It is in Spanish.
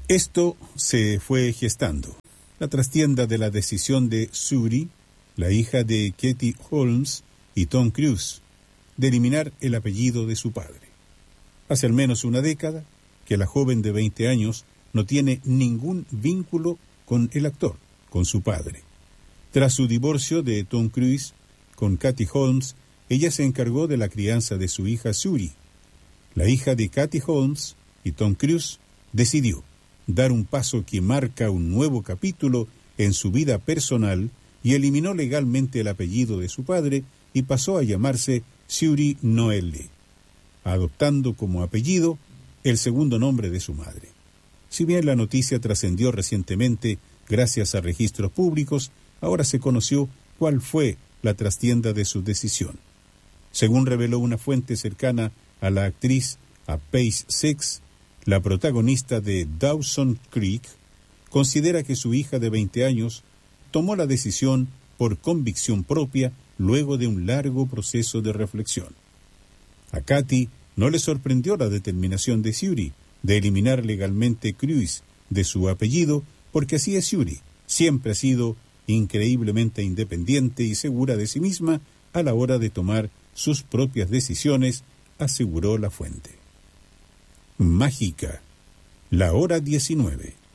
Esto se fue gestando. La trastienda de la decisión de Suri, la hija de Katie Holmes y Tom Cruise, de eliminar el apellido de su padre. Hace al menos una década que la joven de 20 años no tiene ningún vínculo con el actor, con su padre. Tras su divorcio de Tom Cruise con Katie Holmes, ella se encargó de la crianza de su hija Suri. La hija de Katie Holmes y Tom Cruise decidió dar un paso que marca un nuevo capítulo en su vida personal y eliminó legalmente el apellido de su padre y pasó a llamarse Suri Noelle, adoptando como apellido el segundo nombre de su madre. Si bien la noticia trascendió recientemente gracias a registros públicos, ahora se conoció cuál fue la trastienda de su decisión. Según reveló una fuente cercana a la actriz, a Pace Six, la protagonista de Dawson's Creek, considera que su hija de 20 años tomó la decisión por convicción propia luego de un largo proceso de reflexión. A Katy no le sorprendió la determinación de Suri de eliminar legalmente Cruise de su apellido, porque así es Suri. Siempre ha sido increíblemente independiente y segura de sí misma a la hora de tomar sus propias decisiones, aseguró la fuente. Mágica, la hora 19.